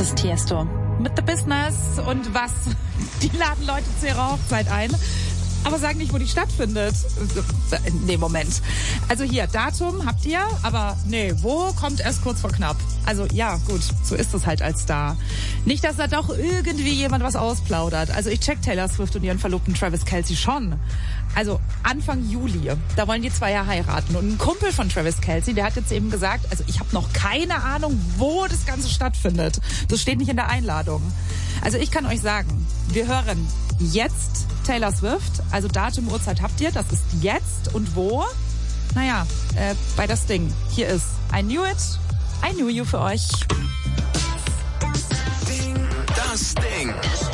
Das Tiesto mit The Business und was? Die laden Leute zu ihrer Hochzeit ein, aber sagen nicht, wo die stattfindet. Nee, Moment. Also hier, Datum habt ihr, aber nee, wo kommt erst kurz vor knapp. Also ja, gut, so ist es halt als Star. Nicht, dass da doch irgendwie jemand was ausplaudert. Also ich check Taylor Swift und ihren Verlobten Travis Kelce schon. Also Anfang Juli, da wollen die zwei ja heiraten. Und ein Kumpel von Travis Kelce, der hat jetzt eben gesagt, also ich habe noch keine Ahnung, wo das Ganze stattfindet. Das steht nicht in der Einladung. Also ich kann euch sagen, wir hören jetzt Taylor Swift. Also Datum, Uhrzeit habt ihr, das ist jetzt. Und wo? Naja, bei das Ding. Hier ist I Knew It, I Knew You für euch. Das Ding.